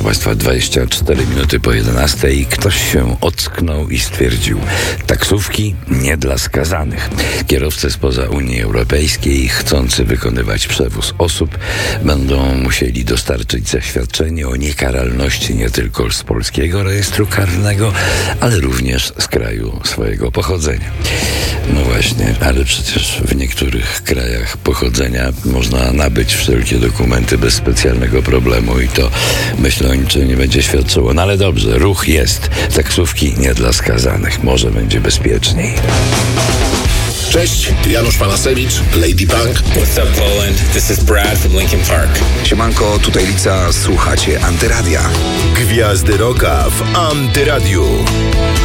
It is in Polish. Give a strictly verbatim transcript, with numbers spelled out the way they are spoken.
proszę Państwa, dwadzieścia cztery minuty po jedenastej. Ktoś się ocknął i stwierdził: taksówki nie dla skazanych. Kierowcy spoza Unii Europejskiej chcący wykonywać przewóz osób będą musieli dostarczyć zaświadczenie o niekaralności nie tylko z polskiego rejestru karnego, ale również z kraju swojego pochodzenia. No właśnie, ale przecież w niektórych krajach pochodzenia można nabyć wszelkie dokumenty bez specjalnego problemu i to, myślę, o niczym nie będzie świadczyło. No ale dobrze, ruch jest. Taksówki nie dla skazanych. Może będzie bezpieczniej. Cześć, tu Janusz Panasewicz, Lady Punk. What's up, Poland? This is Brad from Linkin Park. Siemanko, tutaj Lica, słuchacie Antyradia. Gwiazdy Rocka w Antyradiu.